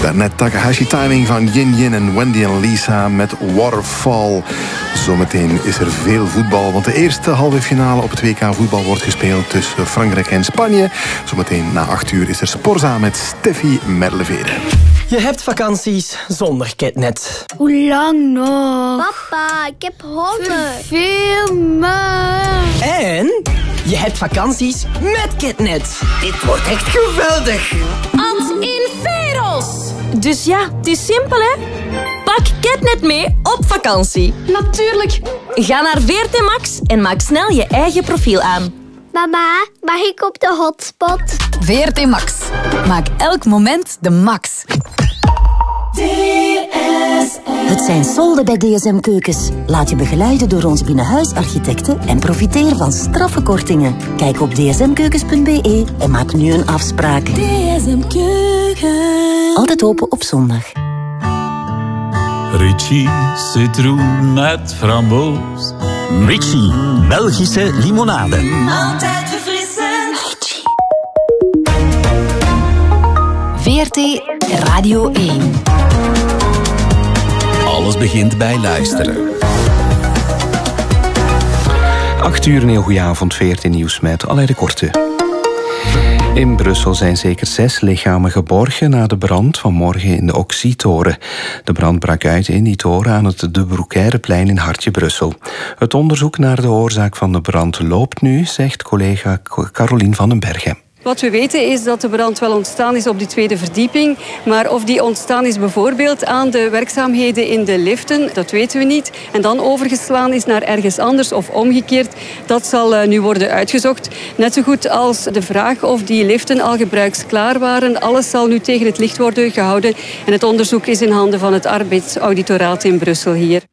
Daarnet Takahashi Timing van Yin Yin en Wendy en Lisa met Waterfall. Zometeen is er veel voetbal, want de eerste halve finale op het WK voetbal wordt gespeeld tussen Frankrijk en Spanje. Zometeen na 8 uur is er Sporza met Steffi Merlevede. Je hebt vakanties zonder Ketnet. Hoe lang nog? Papa, ik heb honger. Veel meer. En je hebt vakanties met Ketnet. Dit wordt echt geweldig. Ad in Veros. Dus ja, het is simpel, hè? Pak Ketnet mee op vakantie. Natuurlijk. Ga naar VRT Max en maak snel je eigen profiel aan. Mama, mag ik op de hotspot? VRT Max. Maak elk moment de max. Het zijn solden bij DSM Keukens. Laat je begeleiden door onze binnenhuisarchitecten en profiteer van straffe kortingen. Kijk op dsmkeukens.be en maak nu een afspraak. DSM Keukens. Altijd open op zondag. Ritchie citroen met framboos. Ritchie, Belgische limonade. Altijd verfrissend. VRT Radio 1. Alles begint bij luisteren. 8 uur, een heel goede avond, VRT Nieuws met Alain de Korte. In Brussel zijn zeker 6 lichamen geborgen na de brand van morgen in de Oxy-toren. De brand brak uit in die toren aan het De Broekeireplein in Hartje, Brussel. Het onderzoek naar de oorzaak van de brand loopt nu, zegt collega Carolien van den Bergen. Wat we weten is dat de brand wel ontstaan is op die tweede verdieping. Maar of die ontstaan is bijvoorbeeld aan de werkzaamheden in de liften, dat weten we niet. En dan overgeslaan is naar ergens anders of omgekeerd, dat zal nu worden uitgezocht. Net zo goed als de vraag of die liften al gebruiksklaar waren. Alles zal nu tegen het licht worden gehouden. En het onderzoek is in handen van het arbeidsauditoraat in Brussel hier.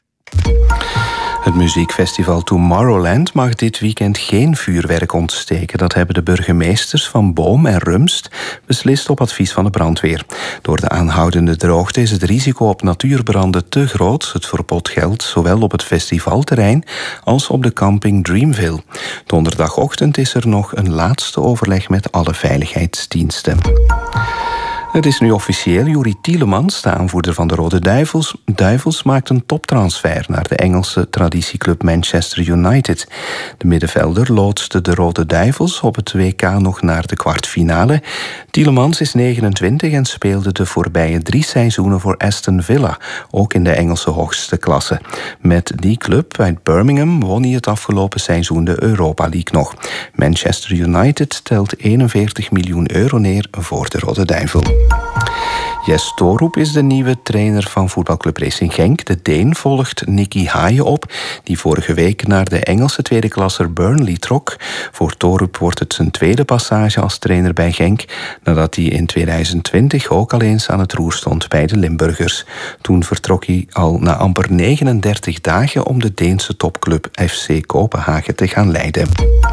Het muziekfestival Tomorrowland mag dit weekend geen vuurwerk ontsteken. Dat hebben de burgemeesters van Boom en Rumst beslist op advies van de brandweer. Door de aanhoudende droogte is het risico op natuurbranden te groot. Het verbod geldt zowel op het festivalterrein als op de camping Dreamville. Donderdagochtend is er nog een laatste overleg met alle veiligheidsdiensten. Het is nu officieel. Juri Tielemans, de aanvoerder van de Rode Duivels, maakt een toptransfer naar de Engelse traditieclub Manchester United. De middenvelder loodste de Rode Duivels op het WK nog naar de kwartfinale. Tielemans is 29 en speelde de voorbije 3 seizoenen voor Aston Villa, ook in de Engelse hoogste klasse. Met die club uit Birmingham won hij het afgelopen seizoen de Europa League nog. Manchester United telt 41 miljoen euro neer voor de Rode Duivel. Jes Torup is de nieuwe trainer van voetbalclub Racing Genk. De Deen volgt Nicky Haaien op, die vorige week naar de Engelse tweede klasser Burnley trok. Voor Torup wordt het zijn tweede passage als trainer bij Genk, nadat hij in 2020 ook al eens aan het roer stond bij de Limburgers. Toen vertrok hij al na amper 39 dagen om de Deense topclub FC Kopenhagen te gaan leiden.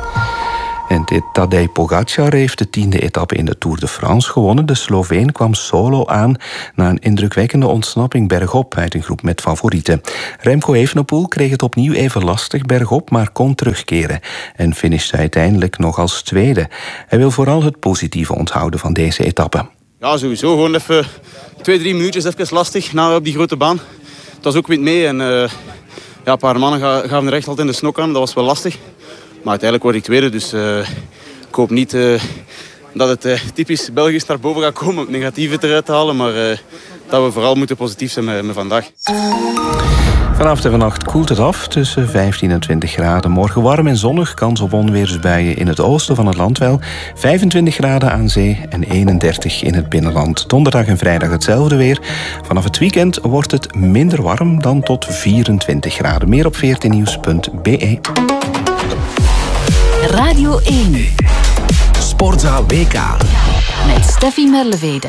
En Tadej Pogacar heeft de 10e etappe in de Tour de France gewonnen. De Sloveen kwam solo aan na een indrukwekkende ontsnapping bergop uit een groep met favorieten. Remco Evenepoel kreeg het opnieuw even lastig bergop, maar kon terugkeren en finishte uiteindelijk nog als tweede. Hij wil vooral het positieve onthouden van deze etappe. Ja, sowieso. Gewoon even 2-3 minuutjes even lastig op die grote baan. Het was ook wind mee en een paar mannen gaven er echt altijd in de snok aan. Dat was wel lastig. Maar uiteindelijk word ik tweede, dus ik hoop niet dat het typisch Belgisch naar boven gaat komen om het negatieve eruit te halen. Maar dat we vooral moeten positief zijn met vandaag. Vanavond en vannacht koelt het af tussen 15 en 20 graden. Morgen warm en zonnig, kans op onweersbuien in het oosten van het land wel. 25 graden aan zee en 31 in het binnenland. Donderdag en vrijdag hetzelfde weer. Vanaf het weekend wordt het minder warm dan tot 24 graden. Meer op vrtnieuws.be. Radio 1. Sportza WK. Met Steffi Merlevede.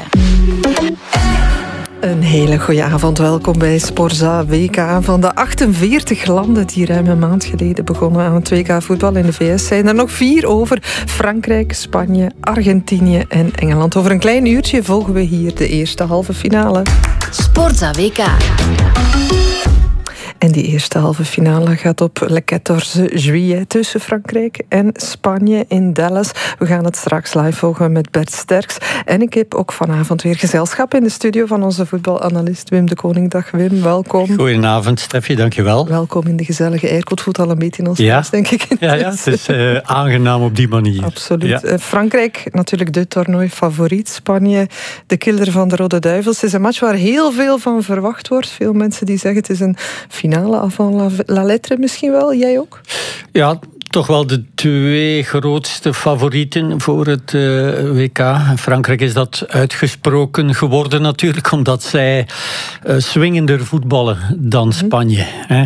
Een hele goede avond. Welkom bij Sportza WK. Van de 48 landen die ruim een maand geleden begonnen aan het WK voetbal in de VS zijn er nog 4 over. Frankrijk, Spanje, Argentinië en Engeland. Over een klein uurtje volgen we hier de eerste halve finale. Sportza WK. En die eerste halve finale gaat op Le 14 juillet tussen Frankrijk en Spanje in Dallas. We gaan het straks live volgen met Bert Sterks. En ik heb ook vanavond weer gezelschap in de studio van onze voetbalanalist Wim de Koning. Dag Wim, welkom. Goedenavond Steffi, dankjewel. Welkom in de gezellige airco. Het voelt al een beetje in ons huis, denk ik. Ja, het is aangenaam op die manier. Absoluut. Ja. Frankrijk, natuurlijk de toernooifavoriet. Spanje, de kilder van de Rode Duivels. Het is een match waar heel veel van verwacht wordt. Veel mensen die zeggen het is een finale avant la lettre misschien wel. Jij ook? Ja, toch wel de twee grootste favorieten voor het WK. In Frankrijk is dat uitgesproken geworden natuurlijk, omdat zij swingender voetballen dan Spanje.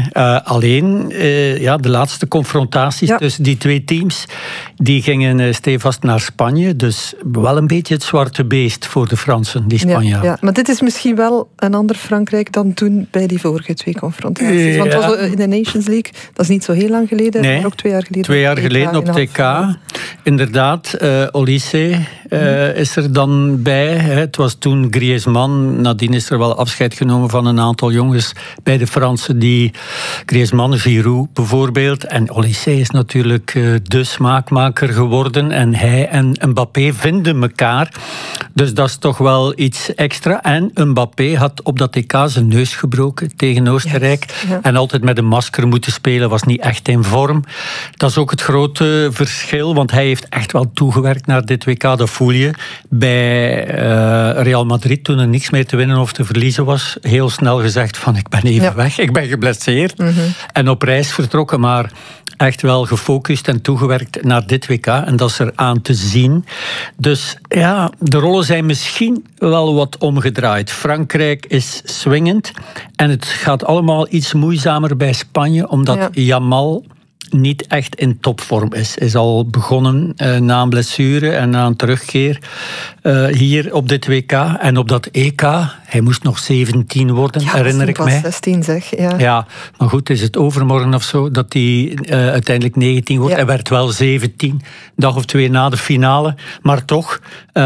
Alleen, de laatste confrontaties tussen die twee teams, die gingen stevast naar Spanje. Dus wel een beetje het zwarte beest voor de Fransen, die Spanjaarden. Ja, maar dit is misschien wel een ander Frankrijk dan toen bij die vorige twee confrontaties. Want het was in de Nations League, dat is niet zo heel lang geleden, maar ook 2 jaar geleden. 2 jaar geleden op TK. Inderdaad, Olysée is er dan bij. Het was toen Griezmann. Nadien is er wel afscheid genomen van een aantal jongens bij de Fransen. Die Griezmann, Giroud bijvoorbeeld. En Olysée is natuurlijk de smaakmaker geworden. En hij en Mbappé vinden elkaar. Dus dat is toch wel iets extra. En Mbappé had op dat TK zijn neus gebroken tegen Oostenrijk. Yes. Ja. En altijd met een masker moeten spelen. Was niet echt in vorm. Dat is ook het grote verschil, want hij heeft echt wel toegewerkt naar dit WK. Dat voel je bij Real Madrid toen er niks meer te winnen of te verliezen was. Heel snel gezegd van ik ben even weg, ik ben geblesseerd. En op reis vertrokken, maar echt wel gefocust en toegewerkt naar dit WK. En dat is er aan te zien. Dus ja, de rollen zijn misschien wel wat omgedraaid. Frankrijk is swingend en het gaat allemaal iets moeizamer bij Spanje, omdat Yamal niet echt in topvorm is al begonnen na een blessure en na een terugkeer hier op dit WK. En op dat EK, hij moest nog 17 worden, herinner ik mij. 16 zeg, Ja, maar goed, is het overmorgen of zo dat hij uiteindelijk 19 wordt. Hij werd wel 17, dag of 2 na de finale. Maar toch,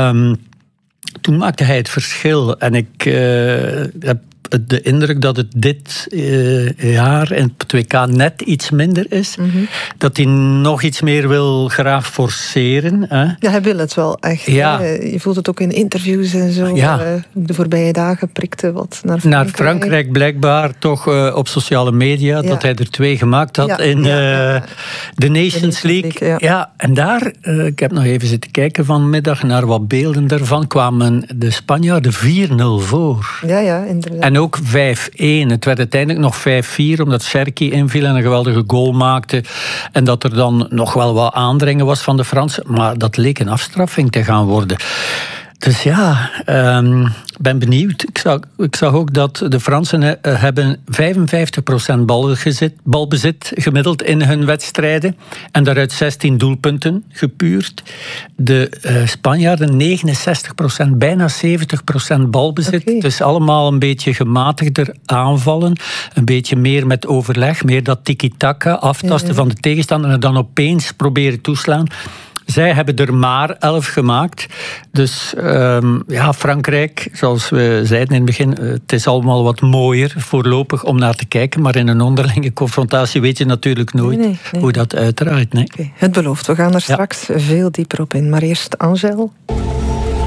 toen maakte hij het verschil. En ik heb de indruk dat het dit jaar in het WK net iets minder is. Dat hij nog iets meer wil graag forceren. Ja, hij wil het wel echt. Ja. Je voelt het ook in interviews en zo. De voorbije dagen prikte wat naar Frankrijk. Naar Frankrijk blijkbaar toch op sociale media. Dat hij er 2 gemaakt had in de Nations League. Ja, en daar, ik heb nog even zitten kijken vanmiddag naar wat beelden daarvan, kwamen de Spanjaarden 4-0 voor. Ja, inderdaad. En ook 5-1. Het werd uiteindelijk nog 5-4, omdat Cherki inviel en een geweldige goal maakte. En dat er dan nog wel wat aandringen was van de Fransen. Maar dat leek een afstraffing te gaan worden. Dus ja, ben benieuwd. Ik zag ook dat de Fransen hebben 55% balbezit gemiddeld in hun wedstrijden. En daaruit 16 doelpunten gepuurd. De Spanjaarden 69%, bijna 70% balbezit. Okay. Dus allemaal een beetje gematigder aanvallen. Een beetje meer met overleg. Meer dat tiki-taka, aftasten van de tegenstander en dan opeens proberen toeslaan. Zij hebben er maar 11 gemaakt. Dus Frankrijk, zoals we zeiden in het begin, het is allemaal wat mooier voorlopig om naar te kijken. Maar in een onderlinge confrontatie weet je natuurlijk nooit hoe dat uitdraait. Nee. Okay. Het belooft, we gaan er straks veel dieper op in. Maar eerst Angèle.